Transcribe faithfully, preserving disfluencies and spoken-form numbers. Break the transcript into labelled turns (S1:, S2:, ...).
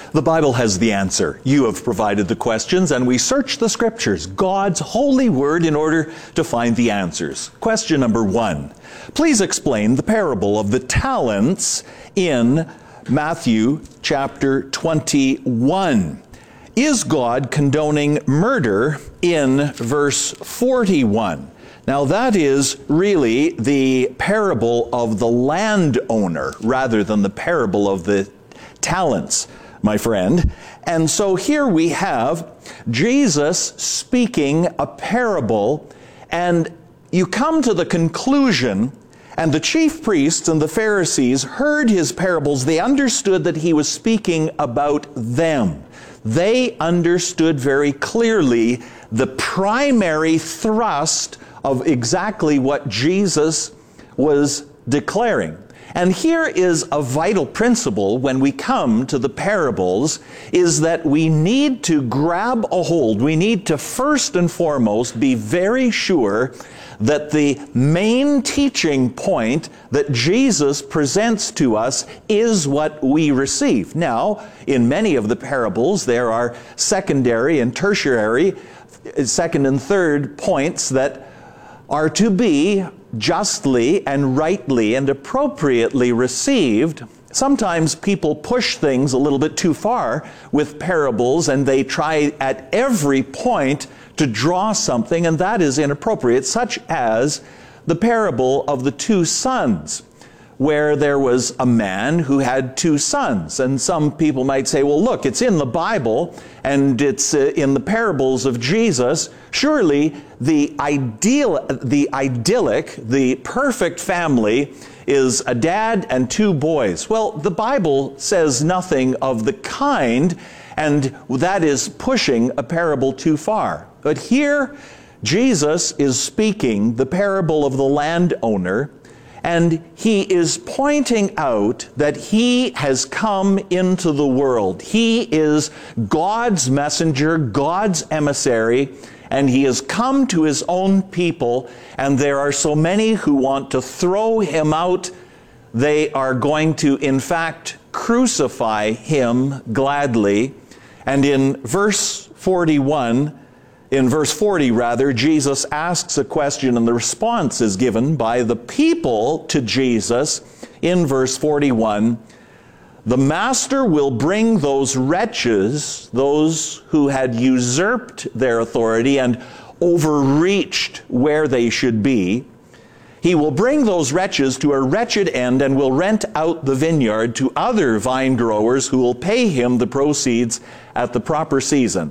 S1: The Bible has the answer. You have provided the questions, and we search the Scriptures, God's holy word, in order to find the answers. Question number one. Please explain the parable of the talents in Matthew chapter twenty-one. Is God condoning murder in verse forty-one? Now that is really the parable of the landowner rather than the parable of the talents, my friend. And so here we have Jesus speaking a parable, and you come to the conclusion, and the chief priests and the Pharisees heard his parables. They understood that he was speaking about them. They understood very clearly the primary thrust of exactly what Jesus was declaring. And here is a vital principle when we come to the parables, is that we need to grab a hold. We need to first and foremost be very sure that the main teaching point that Jesus presents to us is what we receive. Now, in many of the parables, there are secondary and tertiary, second and third points that are to be justly and rightly and appropriately received. Sometimes people push things a little bit too far with parables, and they try at every point to draw something, and that is inappropriate, such as the parable of the two sons, where there was a man who had two sons. And some people might say, well, look, it's in the Bible, and it's uh, in the parables of Jesus. Surely the ideal, the idyllic, the perfect family is a dad and two boys. Well, the Bible says nothing of the kind, and that is pushing a parable too far. But here, Jesus is speaking the parable of the landowner, and he is pointing out that he has come into the world. He is God's messenger, God's emissary, and he has come to his own people, and there are so many who want to throw him out. They are going to, in fact, crucify him gladly. And in verse forty-one, in verse forty rather, Jesus asks a question, and the response is given by the people to Jesus in verse forty-one. The master will bring those wretches, those who had usurped their authority and overreached where they should be. He will bring those wretches to a wretched end and will rent out the vineyard to other vine growers who will pay him the proceeds at the proper season.